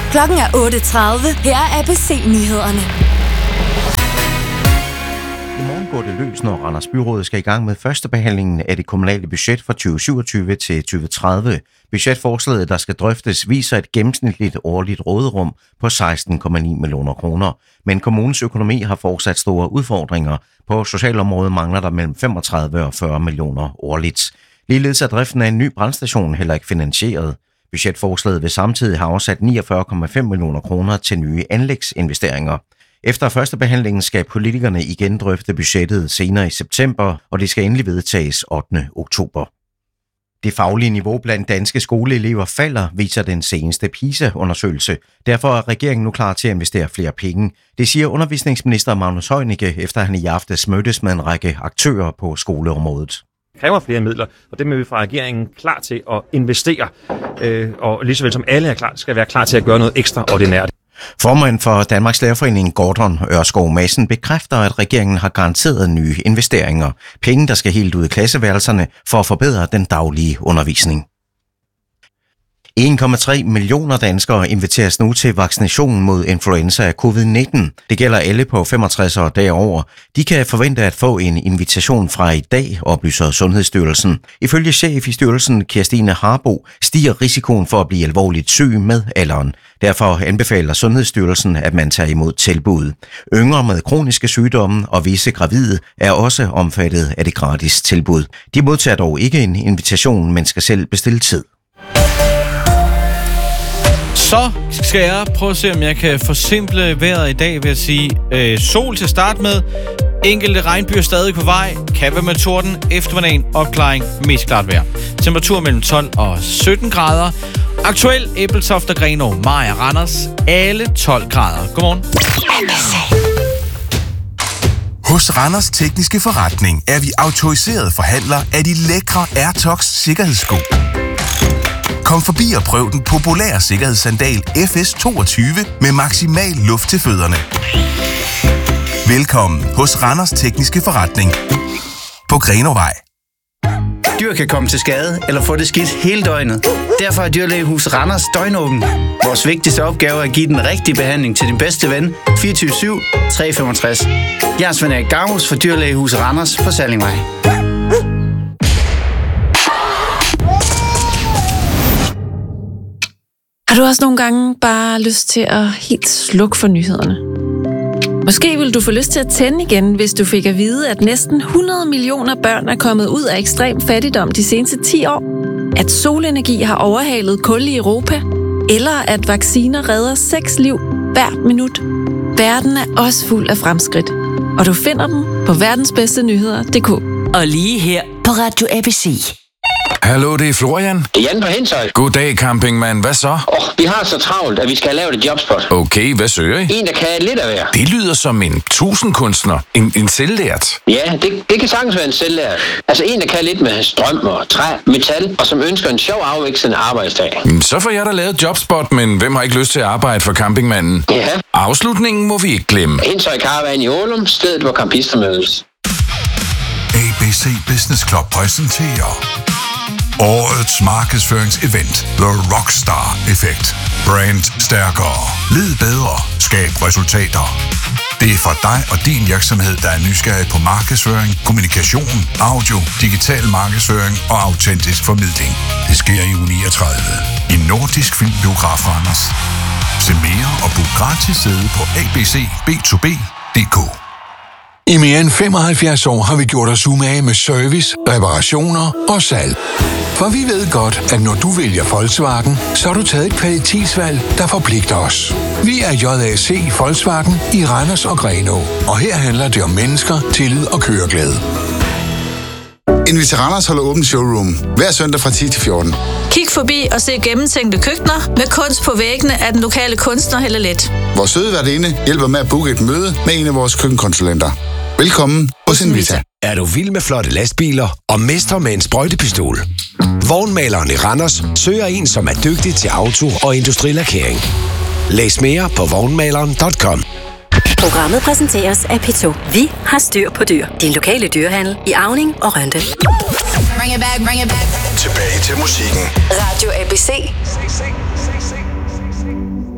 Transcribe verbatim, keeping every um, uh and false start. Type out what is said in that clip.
Klokken er otte tredive. Her er A B C-nyhederne. I morgen går det løs, når Randers Byråd skal i gang med førstebehandlingen af det kommunale budget for tyve syvogtyve til tyve tredive. Budgetforslaget, der skal drøftes, viser et gennemsnitligt årligt råderum på seksten komma ni millioner kroner. Men kommunens økonomi har fortsat store udfordringer. På socialområdet mangler der mellem femogtredive og fyrre millioner årligt. Ligeledes er driften af en ny brandstation heller ikke finansieret. Budgetforslaget vil samtidig have afsat niogfyrre komma fem millioner kroner til nye anlægsinvesteringer. Efter førstebehandlingen skal politikerne igen drøfte budgettet senere i september, og det skal endelig vedtages ottende oktober. Det faglige niveau blandt danske skoleelever falder, viser den seneste PISA-undersøgelse. Derfor er regeringen nu klar til at investere flere penge. Det siger undervisningsminister Magnus Heunicke, efter han i aftes mødtes med en række aktører på skoleområdet. Kræver flere midler, og dem er vi fra regeringen klar til at investere, øh, og lige så vel som alle er klar, skal være klar til at gøre noget ekstraordinært. Formanden for Danmarks Lærerforening, Gordon Ørskov Madsen, bekræfter, at regeringen har garanteret nye investeringer. Penge, der skal helt ud i klasseværelserne for at forbedre den daglige undervisning. en komma tre millioner danskere inviteres nu til vaccination mod influenza af covid nitten. Det gælder alle på femogtres år derover. De kan forvente at få en invitation fra i dag, oplyser Sundhedsstyrelsen. Ifølge chef i styrelsen, Kirstine Harbo, stiger risikoen for at blive alvorligt syg med alderen. Derfor anbefaler Sundhedsstyrelsen, at man tager imod tilbud. Yngre med kroniske sygdomme og visse gravide er også omfattet af det gratis tilbud. De modtager dog ikke en invitation, men skal selv bestille tid. Så skal jeg prøve at se, om jeg kan forsimple vejret i dag ved at sige øh, sol til start med. Enkelte regnbyer stadig på vej. Kan være med torden. Eftermiddagen opklaring. Mest klart vejr. Temperatur mellem tolv og sytten grader. Aktuel Ebeltoft og Grenaa, Marier, Randers. Alle tolv grader. Godmorgen. Hos Randers Tekniske Forretning er vi autoriseret forhandler af de lækre Airtox sikkerhedssko. Kom forbi og prøv den populære sikkerhedssandal F S toogtyve med maksimal luft til fødderne. Velkommen hos Randers Tekniske Forretning på Grenåvej. Dyr kan komme til skade eller få det skidt hele døgnet. Derfor er Dyrlægehus Randers døgnåben. Vores vigtigste opgave er at give den rigtige behandling til din bedste ven fireogtyve syv tre femogtres. Jeg er Svend Erik Gavus for Dyrlægehus Randers på Sallingvej. Har du også nogle gange bare lyst til at helt slukke for nyhederne? Måske vil du få lyst til at tænde igen, hvis du fik at vide, at næsten hundrede millioner børn er kommet ud af ekstrem fattigdom de seneste ti år, at solenergi har overhalet kul i Europa, eller at vacciner redder seks liv hvert minut. Verden er også fuld af fremskridt, og du finder dem på verdensbedstenyheder punktum d k. Og lige her på Radio A B C. Hallo, det er Florian. Det er Jan på Henshøj. Goddag, campingmand. Hvad så? Åh, oh, vi har så travlt, at vi skal have lavet et jobspot. Okay, hvad søger I? En, der kan lidt af hver. Det lyder som en tusindkunstner. En, en selvlært. Ja, det, det kan sagtens være en selvlært. Altså en, der kan lidt med strøm og træ, metal, og som ønsker en sjov afvekslende arbejdsdag. Så får jeg da lavet et jobspot, men hvem har ikke lyst til at arbejde for campingmanden? Ja. Afslutningen må vi ikke glemme. Henshøj Caravan i Ålum, stedet hvor campister mødes. A B C Business Club præsenterer årets markedsføringsevent, The Rockstar-effekt. Brand stærkere. Led bedre. Skab resultater. Det er for dig og din virksomhed, der er nysgerrig på markedsføring, kommunikation, audio, digital markedsføring og autentisk formidling. Det sker i uge niogtredive i Nordisk Filmbiograf Randers. Se mere og book gratis sæde på a b c b to b punktum d k. I mere end femoghalvfjerds år har vi gjort os umage med service, reparationer og salg. For vi ved godt, at når du vælger Volkswagen, så har du taget et kvalitetsvalg, der forpligter os. Vi er J A C Volkswagen i Randers og Grenaa, og her handler det om mennesker, tillid og køreglæde. Invita Randers holder åbent showroom hver søndag fra ti til fjorten. Kig forbi og se gennemtænkte køkkener med kunst på væggene af den lokale kunstner Helle Let. Vores søde værtinde hjælper med at booke et møde med en af vores køkkenkonsulenter. Velkommen hos Invita. Er du vild med flotte lastbiler og mester med en sprøjtepistol? Vognmaleren i Randers søger en, som er dygtig til auto- og industrilakering. Læs mere på vognmaleren punktum com. Programmet præsenteres af P to. Vi har styr på dyr. Din lokale dyrehandel i Auning og Rønde. Bring it back, bring it back. Tilbage til musikken. Radio A B C.